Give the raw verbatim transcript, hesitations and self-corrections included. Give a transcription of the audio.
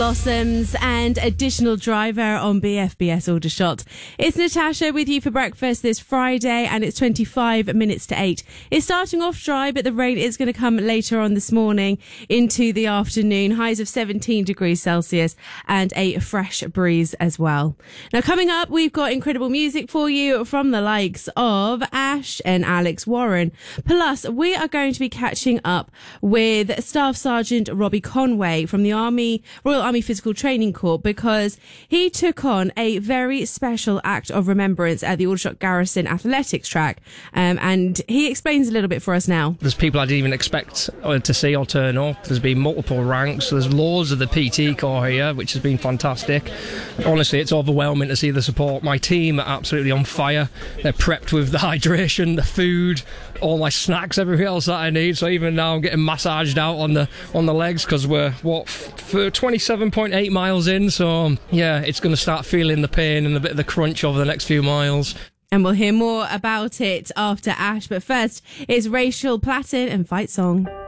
Blossoms and Additional Driver on B F B S Aldershot. It's Natasha with you for breakfast this Friday, and it's twenty-five minutes to eight. It's starting off dry, but the rain is going to come later on this morning into the afternoon. Highs of seventeen degrees Celsius and a fresh breeze as well. Now, coming up, we've got incredible music for you from the likes of Ash and Alex Warren. Plus, we are going to be catching up with Staff Sergeant Robbie Conway from the Army Royal Army Physical Training Corps, because he took on a very special act of remembrance at the Aldershot Garrison Athletics track, um, and he explains a little bit for us now. There's people I didn't even expect to see or turn up. There's been multiple ranks. There's loads of the P T Corps here, which has been fantastic. Honestly, it's overwhelming to see the support. My team are absolutely on fire. They're prepped with the hydration, the food, all my snacks, everything else that I need. So even now I'm getting massaged out on the on the legs, because we're what for twenty-seven point eight miles in, so yeah, it's going to start feeling the pain and a bit of the crunch over the next few miles. And we'll hear more about it after Ash, but first it's Rachel Platten and Fight Song.